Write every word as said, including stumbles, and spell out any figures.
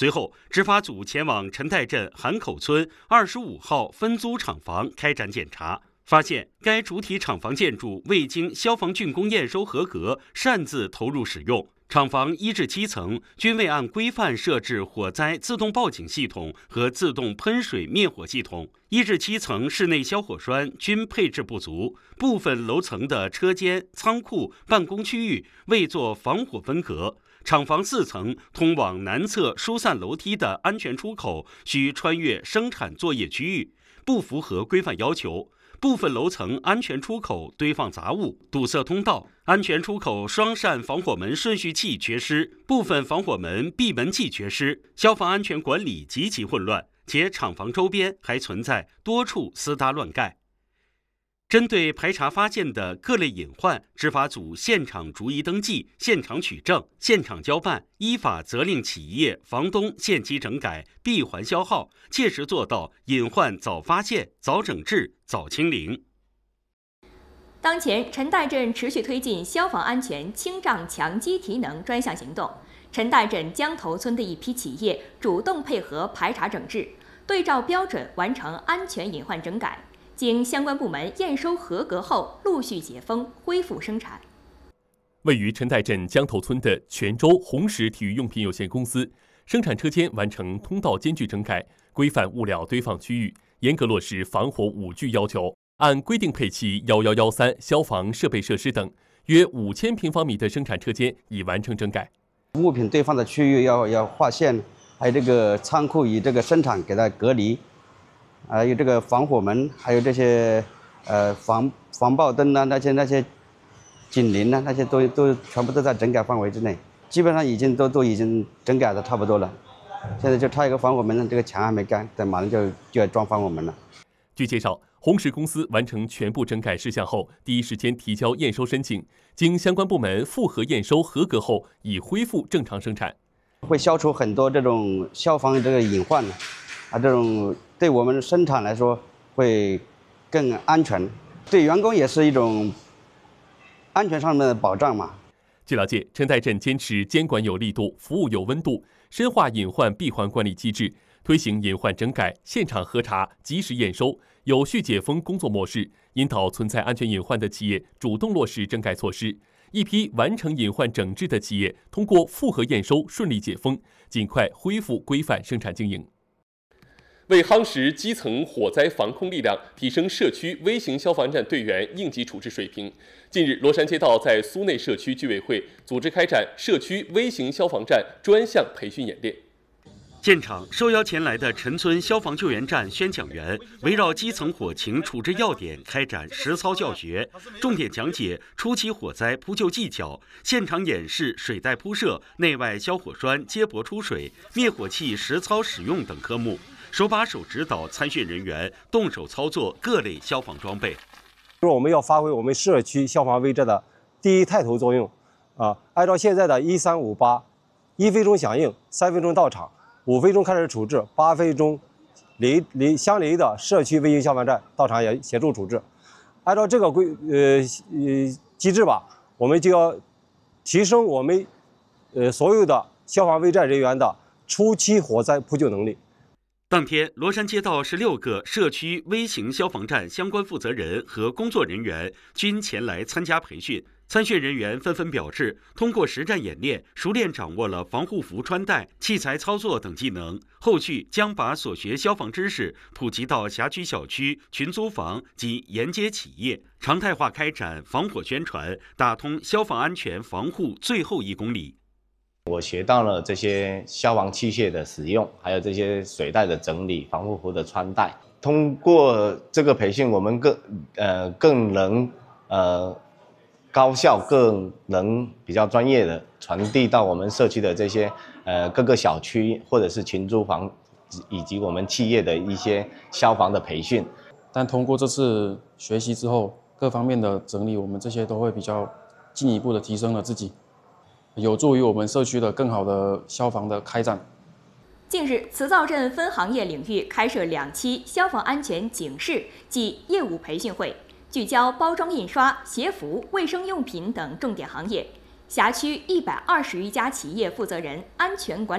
随后，执法组前往陈岱镇韩口村二十五号分租厂房开展检查，发现该主体厂房建筑未经消防竣工验收合格，擅自投入使用。厂房一至七层均未按规范设置火灾自动报警系统和自动喷水灭火系统，一至七层室内消火栓均配置不足，部分楼层的车间、仓库、办公区域未做防火分隔。厂房四层通往南侧疏散楼梯的安全出口需穿越生产作业区域，不符合规范要求。部分楼层安全出口堆放杂物，堵塞通道；安全出口双扇防火门顺序器缺失，部分防火门闭门器缺失，消防安全管理极其混乱，且厂房周边还存在多处私搭乱盖。针对排查发现的各类隐患，执法组现场逐一登记、现场取证、现场交办，依法责令企业房东限期整改、闭环消耗，切实做到隐患早发现、早整治、早清零。 当前，陈岱镇持续推进消防安全清障强基提能专项行动。陈岱镇江头村的一批企业主动配合排查整治，对照标准完成安全隐患整改。经相关部门验收合格后，陆续解封恢复生产。 位于陈岱镇江头村的泉州红石体育用品有限公司，生产车间完成通道间距整改，规范物料堆放区域，严格落实防火五句要求，按规定配齐一一一三消防设备设施等，约五千平方米的生产车间已完成整改。 物品堆放的区域要要划线，还有这个仓库与这个生产给它隔离。还有这个防火门，还有这些呃防防爆灯啊，那些那些警铃啊，那些都都全部都在整改范围之内，基本上已经都都已经整改的差不多了。现在就差一个防火门，这个墙还没干，等马上就就要装防火门了。 据介绍，红石公司完成全部整改事项后，第一时间提交验收申请，经相关部门复核验收合格后，已恢复正常生产。 会消除很多这种消防这个隐患啊，这种对我们生产来说会更安全，对员工也是一种安全上面的保障嘛。 据了解，陈岱镇坚持监管有力度、服务有温度，深化隐患闭环管理机制，推行隐患整改、现场核查、及时验收、有序解封工作模式，引导存在安全隐患的企业主动落实整改措施。一批完成隐患整治的企业通过复核验收顺利解封，尽快恢复规范生产经营。为夯实基层火灾防控力量，提升社区微型消防站队员应急处置水平，近日，罗山街道在苏内社区居委会组织开展社区微型消防站专项培训演练。 现场受邀前来的陈村消防救援站宣讲员围绕基层火情处置要点开展实操教学，重点讲解初期火灾扑救技巧，现场演示水带铺设、内外消火栓接驳出水、灭火器实操使用等科目，手把手指导参训人员动手操作各类消防装备。 我们要发挥我们社区消防危站的第一带头作用啊！按照现在的一三五八，一分钟响应，三分钟到场。五分钟开始处置，八分钟离离相邻的社区微型消防站到场也协助处置。按照这个规呃呃机制吧，我们就要提升我们呃所有的消防危站人员的初期火灾扑救能力。 当天，罗山街道十六个社区微型消防站相关负责人和工作人员均前来参加培训。参训人员纷纷表示，通过实战演练，熟练掌握了防护服穿戴、器材操作等技能，后续将把所学消防知识普及到辖区小区、群租房及沿街企业，常态化开展防火宣传，打通消防安全防护最后一公里。 我学到了这些消防器械的使用，还有这些水带的整理、防护服的穿戴。通过这个培训，我们更呃更能呃。高效更能比较专业的传递到我们社区的这些呃各个小区或者是群租房以及我们企业的一些消防的培训。 但通过这次学习之后，各方面的整理，我们这些都会比较进一步的提升了自己，有助于我们社区的更好的消防的开展。 近日，磁灶镇分行业领域开设两期消防安全警示及业务培训会。聚焦包装印刷、鞋服、卫生用品等重点行业，辖区一百二十余家企业负责人安全管理。